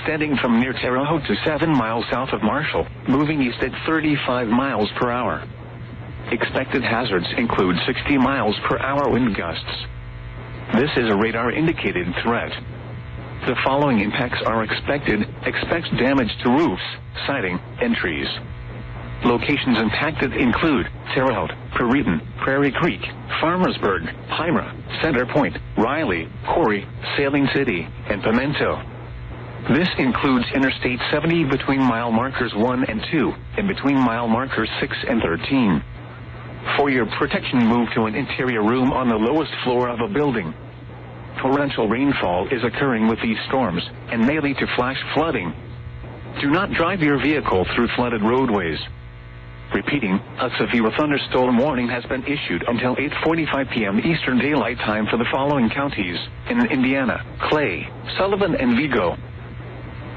extending from near Terre Haute to 7 miles south of Marshall, moving east at 35 miles per hour. Expected hazards include 60 miles per hour wind gusts. This is a radar-indicated threat. The following impacts are expected. Expect damage to roofs, siding, and trees. Locations impacted include Terre Haute, Perryton, Prairie Creek, Farmersburg, Pyra, Center Point, Riley, Corry, Sailing City, and Pimento. This includes Interstate 70 between mile markers 1 and 2, and between mile markers 6 and 13. For your protection, move to an interior room on the lowest floor of a building. Torrential rainfall is occurring with these storms, and may lead to flash flooding. Do not drive your vehicle through flooded roadways. Repeating, a severe thunderstorm warning has been issued until 8:45 p.m. Eastern Daylight Time for the following counties: in Indiana, Clay, Sullivan, and Vigo.